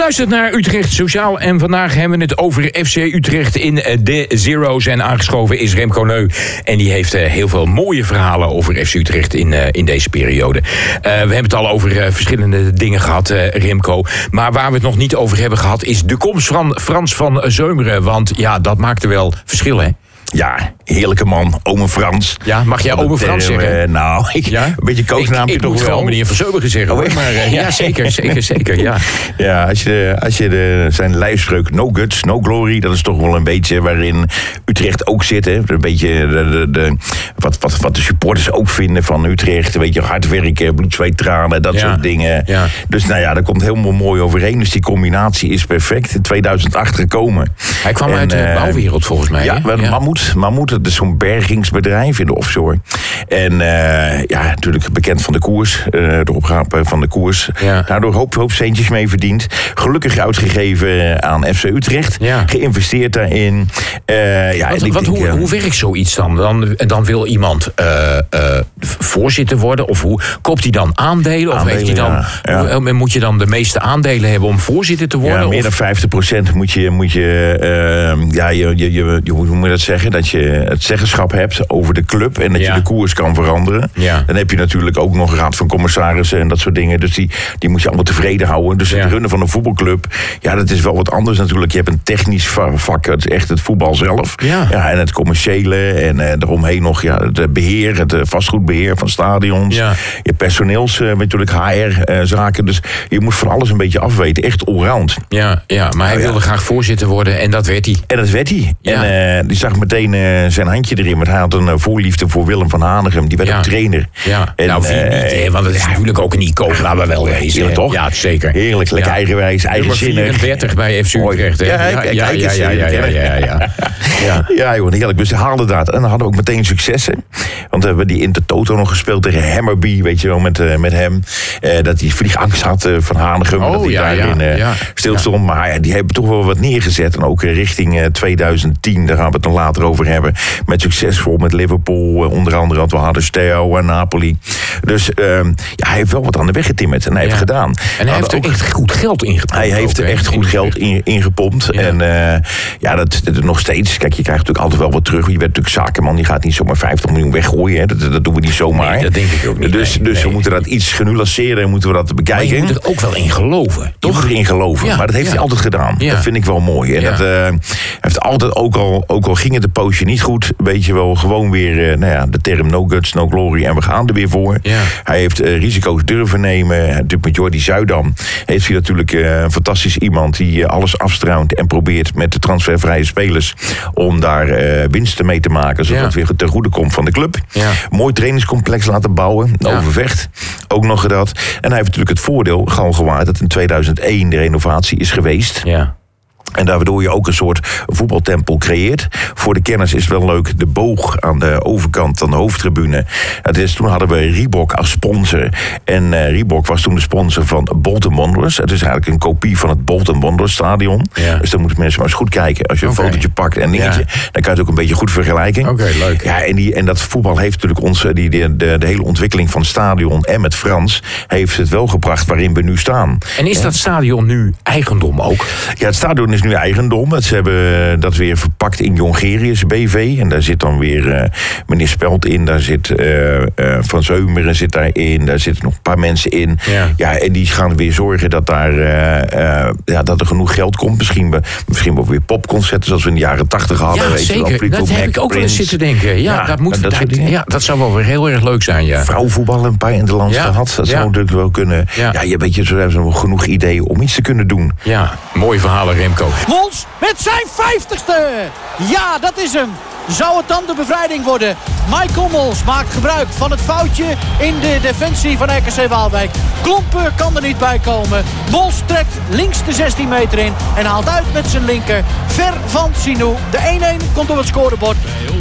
luistert naar Utrecht Sociaal en vandaag hebben we het over FC Utrecht in de Zero's. En aangeschoven is Remco Neu. En die heeft heel veel mooie verhalen over FC Utrecht in deze periode. We hebben het al over verschillende dingen gehad, Remco. Maar waar we het nog niet over hebben gehad is de komst van Frans van Zeumeren. Want ja, dat maakte wel verschil, hè? Ja, heerlijke man, ome Frans. Ja, mag jij ome Frans zeggen? Nou, een beetje koosnaampje toch wel. Ik moet gewoon meneer Van Zeumeren zeggen, hoor. Maar ja, zeker, ja. Ja, als je zijn lijfspreuk No Guts, No Glory, dat is toch wel een beetje waarin Utrecht ook zit. Hè? Een beetje wat de supporters ook vinden van Utrecht. Een beetje hard werken, bloed, zweet, tranen, dat soort dingen. Ja. Dus nou ja, dat komt helemaal mooi overheen. Dus die combinatie is perfect. In 2008 gekomen. Hij kwam uit de bouwwereld volgens mij. Ja, Mammoet, dat is zo'n bergingsbedrijf in de offshore. En natuurlijk bekend van de koers. De opgave van de koers. Ja. Daardoor hoop centjes mee verdiend. Gelukkig uitgegeven aan FC Utrecht. Ja. Geïnvesteerd daarin. Hoe werkt zoiets dan? Dan wil iemand voorzitter worden? Of hoe koopt hij dan aandelen? Of heeft hij dan, moet je dan de meeste aandelen hebben om voorzitter te worden? Ja, meer dan 50% moet je hoe moet je dat zeggen? Dat je het zeggenschap hebt over de club en dat je de koers kan veranderen. Ja. Dan heb je natuurlijk ook nog een raad van commissarissen en dat soort dingen. Dus die moet je allemaal tevreden houden. Dus het runnen van een voetbalclub, dat is wel wat anders natuurlijk. Je hebt een technisch vak, dat is echt het voetbal zelf. Ja. Ja, en het commerciële en daaromheen nog het beheer, het vastgoedbeheer van stadions. Ja. Je personeels, natuurlijk HR-zaken. Dus je moet van alles een beetje afweten. Echt allround. Ja, maar hij wilde graag voorzitter worden en dat werd hij. Ja. En die zag meteen zijn handje erin. Want hij had een voorliefde voor Willem van Hanegem. Die werd ook trainer. Ja. En, wie niet, want het is natuurlijk ook een icoon. Laten we wel wezen, toch? Ja, zeker. Heerlijk, lekker eigenwijs, eigenzinnig. Nummer 34 bij FC Utrecht. Ja, joh, heerlijk. Dus ze haalden dat. En dan hadden we ook meteen successen. Want we hebben die Intertoto nog gespeeld tegen Hammerby, weet je wel, met hem. Dat hij vliegangst had van Hanegem. Dat hij daarin stilstond. Ja. Maar die hebben toch wel wat neergezet. En ook richting 2010, daar gaan we het dan later over hebben. Met succesvol met Liverpool, onder andere had we Huddersfield en Napoli. Dus hij heeft wel wat aan de weg getimmerd. En hij heeft gedaan. En hij heeft er echt goed geld ingepompt. Hij heeft er echt goed geld ingepompt. Ja. En dat nog steeds. Kijk, je krijgt natuurlijk altijd wel wat terug. Je bent natuurlijk zakenman. Je gaat niet zomaar 50 miljoen weggooien. Hè. Dat doen we niet zomaar. Nee, dat denk ik ook niet. Dus we moeten dat iets genuanceerd en moeten we dat bekijken. Maar je moet er ook wel in geloven. Toch? Je moet erin geloven. Ja, maar dat heeft hij altijd gedaan. Ja. Dat vind ik wel mooi. En dat heeft altijd, ook al ging het een poosje niet goed, weet je wel, gewoon weer de term no guts, no glory en we gaan er weer voor. Ja. Hij heeft risico's durven nemen. Natuurlijk met Jordi Zuidam heeft hij natuurlijk een fantastisch iemand die alles afstruint en probeert met de transfervrije spelers om daar winsten mee te maken, zodat het weer ten goede komt van de club. Ja. Mooi trainingscomplex laten bouwen, Overvecht, ook nog gedaan. En hij heeft natuurlijk het voordeel, Galgenwaard, dat in 2001 de renovatie is geweest. Ja. En daardoor je ook een soort voetbaltempel creëert. Voor de kenners is het wel leuk, de boog aan de overkant, aan de hoofdtribune. Toen hadden we Reebok als sponsor. En Reebok was toen de sponsor van Bolton Wanderers. Het is eigenlijk een kopie van het Bolton Wanderers stadion. Ja. Dus dan moeten mensen maar eens goed kijken. Als je een fotootje pakt en dingetje, dan kan je het ook een beetje goed vergelijken. Oké, leuk. Ja, en dat voetbal heeft natuurlijk ons, de hele ontwikkeling van het stadion en met Frans, heeft het wel gebracht waarin we nu staan. En is dat stadion nu eigendom ook? Ja, het stadion is nu eigendom. Ze hebben dat weer verpakt in Jongerius BV. En daar zit dan weer meneer Spelt in. Daar zit Van Zeumeren zit daarin. Daar zitten nog een paar mensen in. Ja, en die gaan weer zorgen dat dat er genoeg geld komt. Misschien wel weer popconcerten zoals we in de jaren 80 hadden. Ja, zeker. Dat heb ik ook wel eens zitten denken. Dat zou wel weer heel erg leuk zijn. Ja. Vrouwenvoetbal een paar in de land gehad. Dat zou natuurlijk wel kunnen. Ja, je weet, zo hebben ze nog genoeg ideeën om iets te kunnen doen. Ja, mooie verhalen, Remco. Mons met zijn 50ste. Ja, dat is hem. Zou het dan de bevrijding worden? Michael Mols maakt gebruik van het foutje in de defensie van RKC Waalwijk. Klompen kan er niet bij komen. Mols trekt links de 16 meter in en haalt uit met zijn linker. Ver van Sinou. De 1-1 komt op het scorebord.